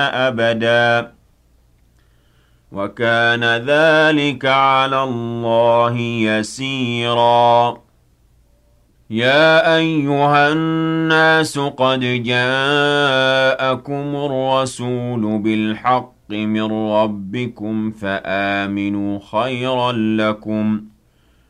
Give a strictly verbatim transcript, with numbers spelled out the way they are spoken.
أبدا وكان ذلك على الله يسيرا يا أيها الناس قد جاءكم الرسول بالحق من ربكم فآمنوا خيرا لكم